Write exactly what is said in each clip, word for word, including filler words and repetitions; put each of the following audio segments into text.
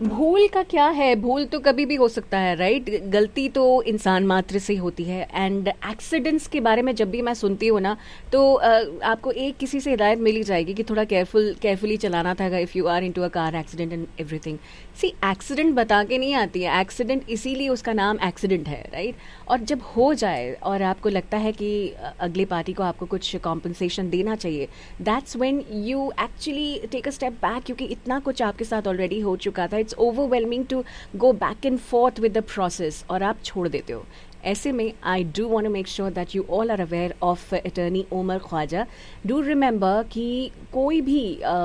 भूल का क्या है, भूल तो कभी भी हो सकता है, राइट? गलती तो इंसान मात्र से होती है। एंड एक्सीडेंट्स के बारे में जब भी मैं सुनती हूँ ना, तो uh, आपको एक किसी से हिदायत मिली जाएगी कि थोड़ा केयरफुल केयरफुली चलाना था if you are into a car accident and everything. C, accident बता के नहीं आती है, एक्सीडेंट इसीलिए उसका नाम एक्सीडेंट है, राइट? और जब हो जाए और आपको लगता है कि अगली पार्टी को आपको कुछ कॉम्पनसेशन देना चाहिए, that's when you actually take a step back, क्योंकि इतना कुछ आपके साथ ऑलरेडी हो चुका था। It's overwhelming to go back and fourth with the process, और आप छोड़ देते हो। ऐसे में I do want to make sure that you all are aware of attorney Umar Khwaja. Do remember कि कोई भी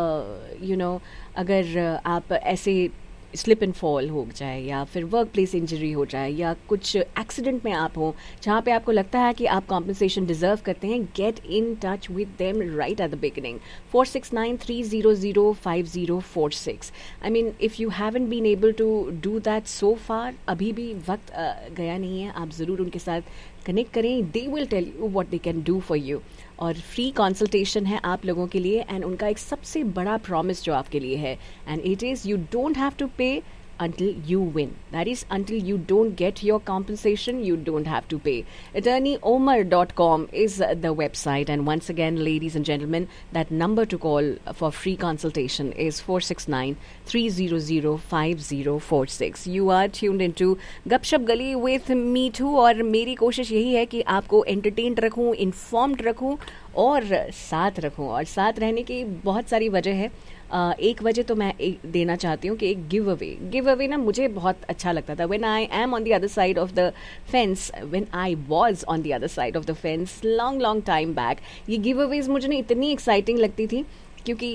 you uh, no you know, अगर uh, आप ऐसे स्लिप एंड फॉल हो जाए या फिर वर्क प्लेस इंजरी हो जाए या कुछ एक्सीडेंट में आप हो जहाँ पे आपको लगता है कि आप कॉम्पनसेशन डिजर्व करते हैं, get in touch with them right at the beginning. Four six nine three zero zero five zero four six. I mean if you haven't been able to do that so फार, अभी भी वक्त uh, गया नहीं है। आप ज़रूर उनके साथ कनेक्ट करें, they will tell you what they can do for you. और फ्री कंसल्टेशन है आप लोगों के लिए, एंड उनका एक सबसे बड़ा प्रॉमिस जो आपके लिए है, and it is you don't have to पे until you win. That is, until you don't get your compensation, you don't have to pay. attorney omar dot com is the website, and once again, ladies and gentlemen, that number to call for free consultation is four six nine three zero zero five zero four six. You are tuned into Gupshup Gali with me too, और मेरी कोशिश यही है कि आपको entertained रखूं, informed रखूं और साथ रखूं। और साथ रहने की बहुत सारी वजह है। Uh, एक वजह तो मैं एक देना चाहती हूँ कि एक गिव अवे गिव अवे ना मुझे बहुत अच्छा लगता था। When I am on the other side of the fence, when I was on the other side of the fence long long time back, ये गिव अवेज मुझे ना इतनी एक्साइटिंग लगती थी, क्योंकि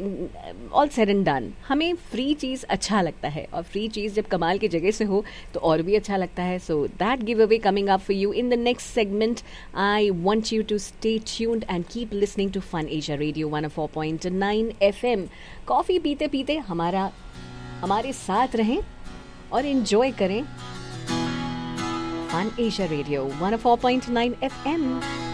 ऑल सेड एंड डन हमें फ्री चीज़ अच्छा लगता है, और फ्री चीज़ जब कमाल की जगह से हो तो और भी अच्छा लगता है। So that give away coming up for you in the next segment. I want you to stay tuned and keep listening to fun Asia radio one O four point nine F M. Coffee पीते पीते हमारा हमारे साथ रहें और enjoy करें fun Asia radio one O four point nine F M.